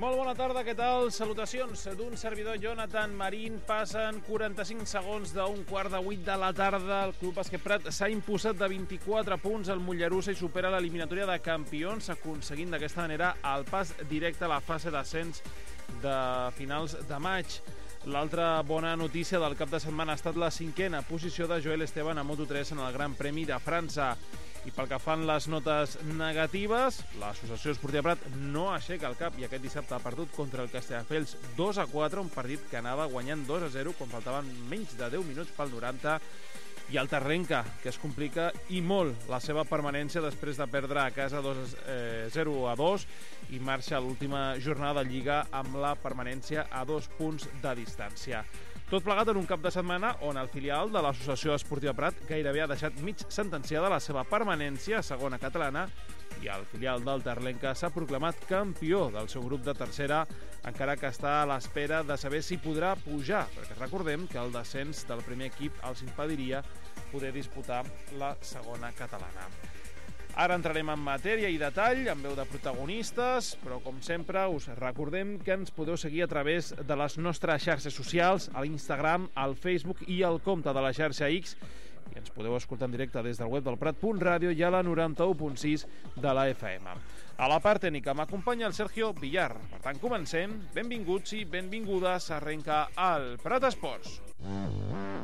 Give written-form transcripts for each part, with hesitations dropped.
Molt bona tarda, què tal? Salutacions d'un servidor Jonathan Marín. Passen 45 segons d'un 7:15 de la tarda. El Club Bàsquet Prat s'ha imposat de 24 punts al Mollerussa i supera l'eliminatòria de campions, aconseguint d'aquesta manera el pas directe a la fase d'ascens de finals de maig. L'altra bona notícia del cap de setmana ha estat la 5a posició de Joel Esteban a Moto3 en el Gran Premi de França. I pel que fan les notes negatives, l'Associació Esportiva Prat no aixeca el cap i aquest dissabte ha perdut contra el Castelldefels 2-4, un partit que anava guanyant 2-0 quan faltaven menys de 10 minuts pel 90, i el Terrenca, que es complica i molt la seva permanència després de perdre a casa 0-2 i marxa a l'última jornada de Lliga amb la permanència a 2 punts de distància. Tot plegat en un cap de setmana on el filial de l'Associació Esportiva Prat gairebé ha deixat mig sentenciada la seva permanència a segona catalana i el filial del Terlenca s'ha proclamat campió del seu grup de tercera, encara que està a l'espera de saber si podrà pujar, perquè recordem que el descens del primer equip els impediria poder disputar la segona catalana. Ara entrarem en matèria i detall, amb veu de protagonistes, però com sempre us recordem que ens podeu seguir a través de les nostres xarxes socials, a l'Instagram, al Facebook i al compte de la xarxa X, i ens podeu escoltar en directe des del web del Prat.ràdio i a la 91.6 de la FM. A la part tècnica m'acompanya el Sergio Villar. Per tant, comencem. Benvinguts i benvingudes. Arrenca el Prat Esports.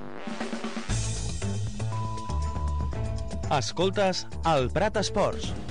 Escoltes el Prat Esports.